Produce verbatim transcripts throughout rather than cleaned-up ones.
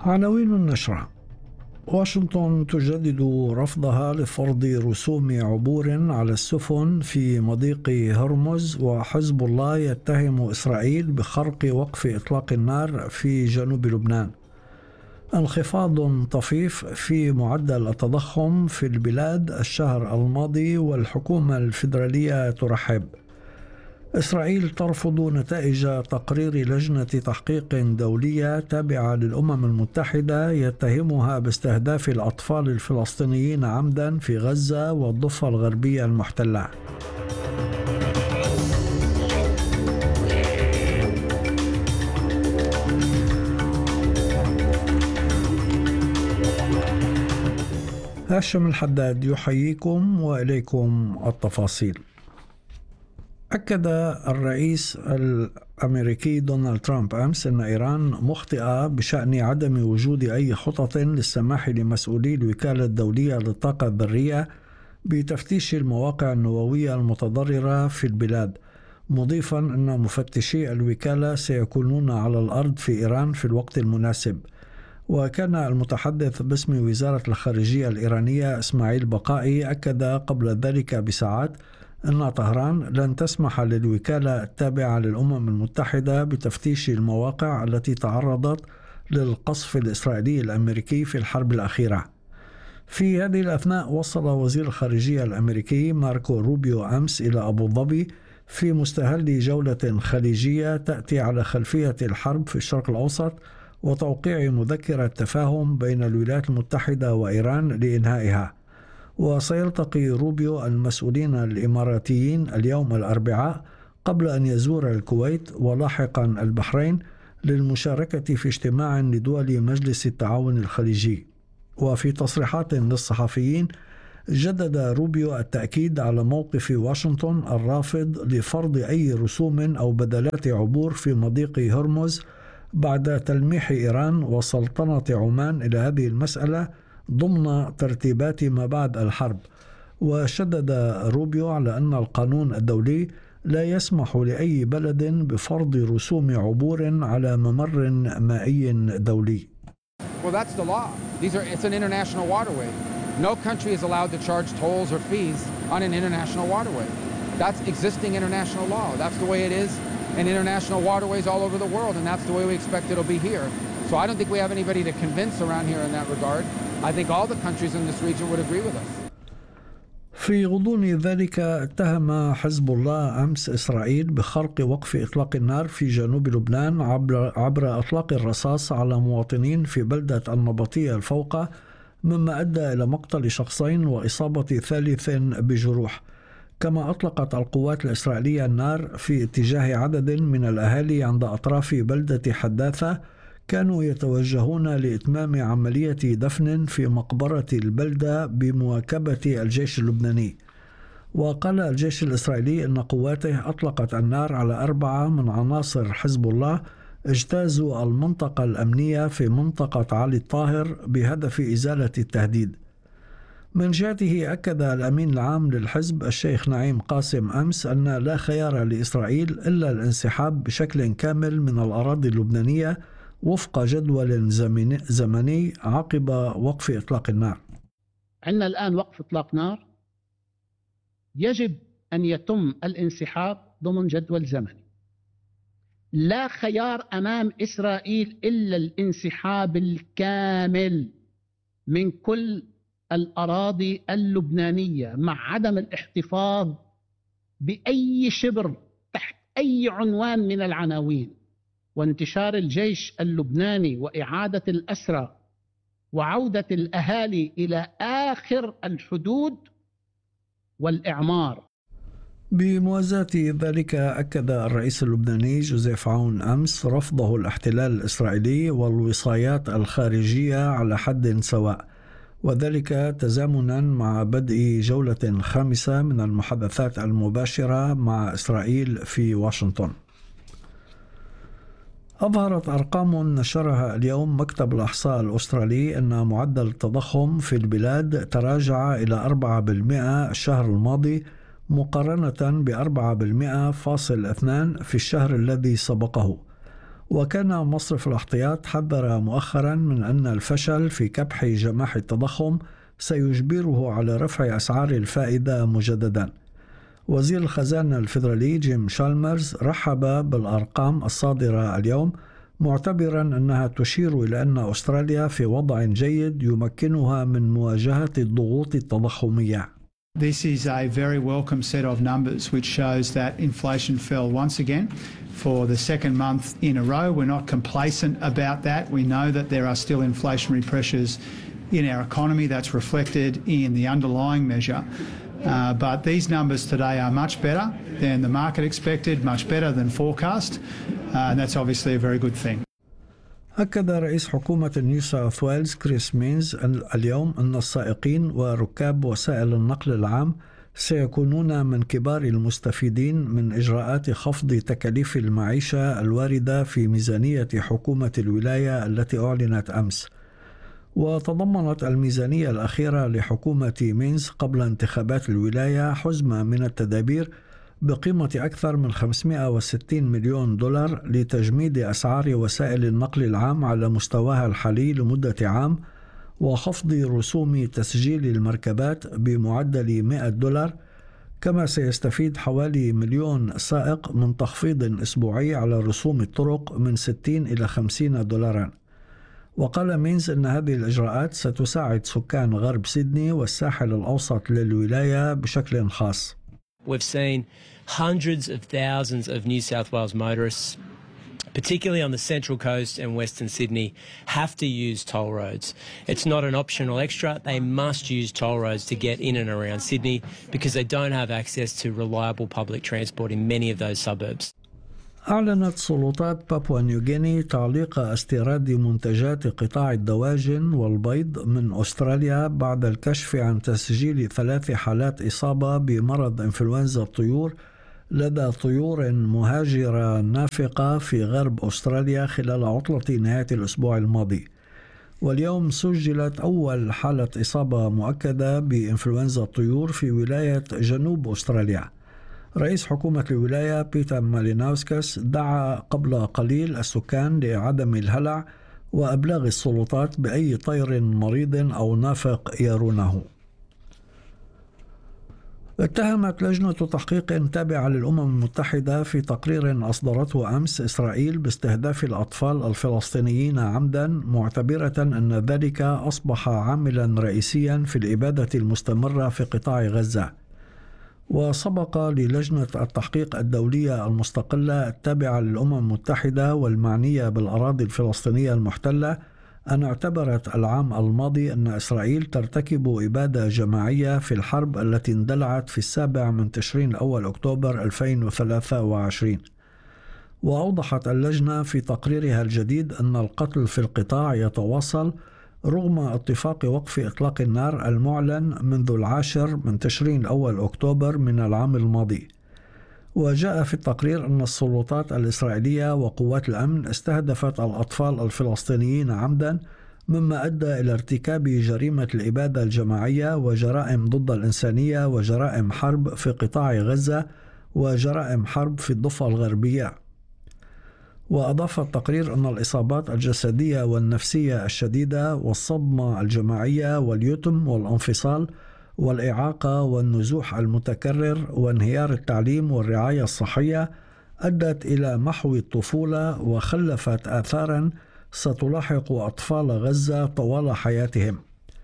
عناوين النشرة: واشنطن تجدد رفضها لفرض رسوم عبور على السفن في مضيق هرمز، وحزب الله يتهم إسرائيل بخرق وقف إطلاق النار في جنوب لبنان. انخفاض طفيف في معدل التضخم في البلاد الشهر الماضي والحكومة الفيدرالية ترحب. إسرائيل ترفض نتائج تقرير لجنة تحقيق دولية تابعة للأمم المتحدة يتهمها باستهداف الأطفال الفلسطينيين عمدا في غزة والضفة الغربية المحتلة. هاشم الحداد يحييكم وإليكم التفاصيل. أكد الرئيس الأمريكي دونالد ترامب أمس أن إيران مخطئة بشأن عدم وجود أي خطط للسماح لمسؤولي الوكالة الدولية للطاقة الذرية بتفتيش المواقع النووية المتضررة في البلاد، مضيفا أن مفتشي الوكالة سيكونون على الأرض في إيران في الوقت المناسب. وكان المتحدث باسم وزارة الخارجية الإيرانية إسماعيل بقائي أكد قبل ذلك بساعات أن طهران لن تسمح للوكالة التابعة للأمم المتحدة بتفتيش المواقع التي تعرضت للقصف الإسرائيلي الأمريكي في الحرب الأخيرة. في هذه الأثناء وصل وزير الخارجية الأمريكي ماركو روبيو أمس إلى أبو ظبي في مستهل جولة خليجية تأتي على خلفية الحرب في الشرق الأوسط وتوقيع مذكرة تفاهم بين الولايات المتحدة وإيران لإنهائها. وسيلتقي روبيو المسؤولين الإماراتيين اليوم الأربعاء قبل أن يزور الكويت ولاحقا البحرين للمشاركة في اجتماع لدول مجلس التعاون الخليجي. وفي تصريحات للصحفيين جدد روبيو التأكيد على موقف واشنطن الرافض لفرض أي رسوم أو بدلات عبور في مضيق هرمز بعد تلميح إيران وسلطنة عمان إلى هذه المسألة ضمن ترتيبات ما بعد الحرب. وشدد روبيو على أن القانون الدولي لا يسمح لأي بلد بفرض رسوم عبور على ممر مائي دولي. Well, that's the law. These are it's an international waterway. No country is allowed to charge tolls or fees on an international waterway. That's existing international law. That's the way it is in international waterways all over the world, and that's the way we expect it'll be here. So I don't think we have anybody to convince around here in that regard. I think all the countries in this region would agree with us. في غضون ذلك اتهم حزب الله أمس إسرائيل بخرق وقف إطلاق النار في جنوب لبنان عبر, عبر إطلاق الرصاص على مواطنين في بلدة النبطية الفوقة، مما أدى إلى مقتل شخصين وإصابة ثالث بجروح. كما أطلقت القوات الإسرائيلية النار في اتجاه عدد من الأهالي عند أطراف بلدة حداثة كانوا يتوجهون لإتمام عملية دفن في مقبرة البلدة بمواكبة الجيش اللبناني. وقال الجيش الإسرائيلي أن قواته أطلقت النار على أربعة من عناصر حزب الله اجتازوا المنطقة الأمنية في منطقة علي الطاهر بهدف إزالة التهديد. من جهته أكد الأمين العام للحزب الشيخ نعيم قاسم أمس أن لا خيار لإسرائيل إلا الانسحاب بشكل كامل من الأراضي اللبنانية وفق جدول زمني عقب وقف إطلاق النار. عندنا الآن وقف إطلاق نار، يجب أن يتم الانسحاب ضمن جدول زمني. لا خيار أمام إسرائيل إلا الانسحاب الكامل من كل الأراضي اللبنانية مع عدم الاحتفاظ بأي شبر تحت أي عنوان من العناوين، وانتشار الجيش اللبناني وإعادة الأسرى وعودة الأهالي إلى آخر الحدود والإعمار. بموازاة ذلك أكد الرئيس اللبناني جوزيف عون أمس رفضه الاحتلال الإسرائيلي والوصايات الخارجية على حد سواء، وذلك تزامنا مع بدء جولة خامسة من المحادثات المباشرة مع إسرائيل في واشنطن. أظهرت أرقام نشرها اليوم مكتب الإحصاء الأسترالي أن معدل التضخم في البلاد تراجع إلى أربعة بالمئة الشهر الماضي مقارنة بأربعة بالمئة فاصل اثنان في الشهر الذي سبقه. وكان مصرف الاحتياط حذر مؤخرا من أن الفشل في كبح جماح التضخم سيجبره على رفع أسعار الفائدة مجددا. وزير الخزانة الفيدرالي جيم شالمرز رحب بالأرقام الصادرة اليوم، معتبرا أنها تشير إلى أن أستراليا في وضع جيد يمكنها من مواجهة الضغوط التضخمية. This is a very welcome set of numbers which shows that inflation fell once again for the second month in a row. We're not complacent about that. We know that there are still inflationary pressures in our economy. That's reflected in the underlying measure. Uh, but these numbers today are much better than the market expected, much better than forecast, uh, and that's obviously a very good thing. أكد رئيس حكومة نيو ساوث ويلز كريس مينز اليوم أن السائقين وركاب وسائل النقل العام سيكونون من كبار المستفيدين من إجراءات خفض تكاليف المعيشة الواردة في ميزانية حكومة الولاية التي أعلنت أمس. وتضمنت الميزانية الأخيرة لحكومة مينز قبل انتخابات الولاية حزمة من التدابير بقيمة أكثر من خمسمائة وستين مليون دولار لتجميد أسعار وسائل النقل العام على مستواها الحالي لمدة عام، وخفض رسوم تسجيل المركبات بمعدل مائة دولار، كما سيستفيد حوالي مليون سائق من تخفيض أسبوعي على رسوم الطرق من ستين إلى خمسين دولارا. وقال مينز أن هذه الإجراءات ستساعد سكان غرب سيدني والساحل الأوسط للولاية بشكل خاص. We've seen hundreds of thousands of New South Wales motorists, particularly on the Central Coast and Western Sydney, have to use toll roads. It's not an optional extra. They must use toll roads to get in and around Sydney because they don't have access to reliable public transport in many of those suburbs. أعلنت سلطات بابوا نيوغيني تعليق استيراد منتجات قطاع الدواجن والبيض من أستراليا بعد الكشف عن تسجيل ثلاث حالات إصابة بمرض إنفلونزا الطيور لدى طيور مهاجرة نافقة في غرب أستراليا خلال عطلة نهاية الأسبوع الماضي. واليوم سجلت أول حالة إصابة مؤكدة بإنفلونزا الطيور في ولاية جنوب أستراليا. رئيس حكومة الولاية بيتر ماليناوسكاس دعا قبل قليل السكان لعدم الهلع وأبلاغ السلطات بأي طير مريض أو نافق يرونه. اتهمت لجنة تحقيق تابعة للأمم المتحدة في تقرير أصدرته أمس إسرائيل باستهداف الأطفال الفلسطينيين عمدا، معتبرة أن ذلك أصبح عاملا رئيسيا في الإبادة المستمرة في قطاع غزة. وسبق للجنة التحقيق الدولية المستقلة التابعة للأمم المتحدة والمعنية بالأراضي الفلسطينية المحتلة أن اعتبرت العام الماضي أن إسرائيل ترتكب إبادة جماعية في الحرب التي اندلعت في السابع من تشرين الأول أكتوبر ألفين وثلاثة وعشرين. وأوضحت اللجنة في تقريرها الجديد أن القتل في القطاع يتواصل رغم اتفاق وقف إطلاق النار المعلن منذ العاشر من تشرين الأول أكتوبر من العام الماضي. وجاء في التقرير أن السلطات الإسرائيلية وقوات الأمن استهدفت الأطفال الفلسطينيين عمدا، مما أدى إلى ارتكاب جريمة الإبادة الجماعية وجرائم ضد الإنسانية وجرائم حرب في قطاع غزة وجرائم حرب في الضفة الغربية. وأضاف التقرير أن الإصابات الجسدية والنفسية الشديدة والصدمة الجماعية واليتم والانفصال والإعاقة والنزوح المتكرر وانهيار التعليم والرعاية الصحية أدت إلى محو الطفولة وخلفت آثارا ستلاحق أطفال غزة طوال حياتهم.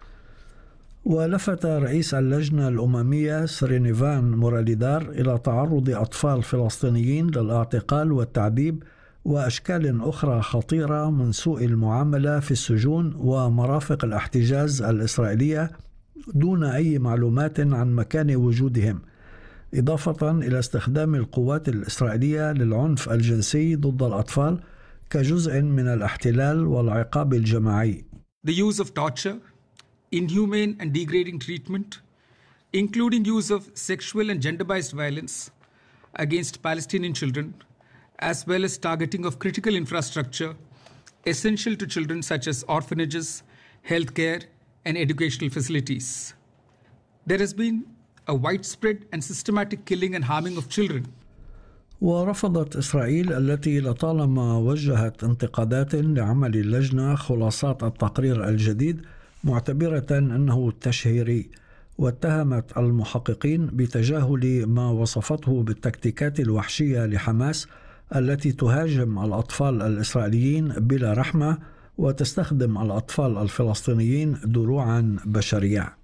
ولفت رئيس اللجنة الأممية سرينيفان موراليدار إلى تعرض أطفال فلسطينيين للاعتقال والتعذيب وأشكال أخرى خطيرة من سوء المعاملة في السجون ومرافق الاحتجاز الإسرائيلية دون أي معلومات عن مكان وجودهم، إضافة إلى استخدام القوات الإسرائيلية للعنف الجنسي ضد الأطفال كجزء من الاحتلال والعقاب الجماعي. The use of torture, inhumane and degrading treatment, including use of sexual and gender-based violence against Palestinian children, as well as targeting of critical infrastructure essential to children such as orphanages, healthcare, and educational facilities. There has been a widespread and systematic killing and harming of children. ورفضت إسرائيل التي لطالما وجهت انتقادات لعمل اللجنة خلاصات التقرير الجديد معتبرة أنه تشهيري، واتهمت المحققين بتجاهل ما وصفته بالتكتيكات الوحشية لحماس التي تهاجم الأطفال الإسرائيليين بلا رحمة وتستخدم الأطفال الفلسطينيين دروعا بشرية.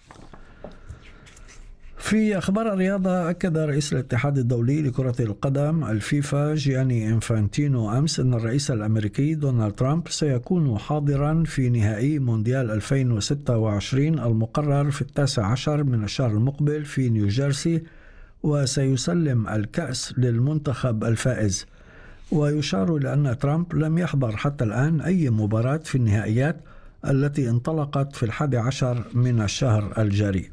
في أخبار الرياضة، أكد رئيس الاتحاد الدولي لكرة القدم الفيفا جياني إنفانتينو أمس أن الرئيس الأمريكي دونالد ترامب سيكون حاضرا في نهائي مونديال ألفين وستة وعشرين المقرر في التاسع عشر من الشهر المقبل في نيوجيرسي، وسيسلم الكأس للمنتخب الفائز. ويشار لأن ترامب لم يحضر حتى الآن أي مباراة في النهائيات التي انطلقت في الحادي عشر من الشهر الجاري.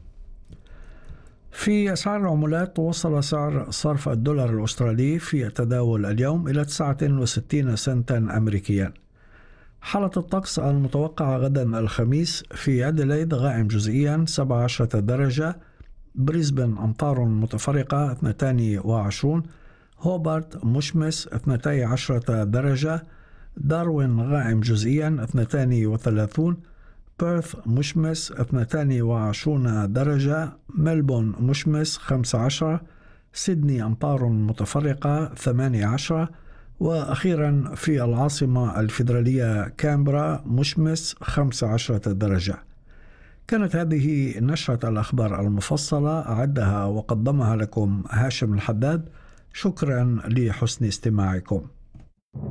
في أسعار العملات، وصل سعر صرف الدولار الأسترالي في التداول اليوم إلى تسعة وستين سنتا أمريكيا. حالة الطقس المتوقعة غدا الخميس: في أديلايد غائم جزئيا سبعة عشر درجة، بريسبن أمطار متفرقة اثنتان وعشرون، هوبارت مشمس اثنتي عشرة درجة، داروين غائم جزئيا اثنتان وثلاثون، بيرث مشمس اثنتان وعشرون درجة، ملبون مشمس خمسة عشر، سيدني أمطار متفرقة ثمانية عشر، وأخيرا في العاصمة الفيدرالية كامبرا مشمس خمسة عشر درجة. كانت هذه نشرة الأخبار المفصلة، أعدها وقدمها لكم هاشم الحداد. شكرا لحسن استماعكم.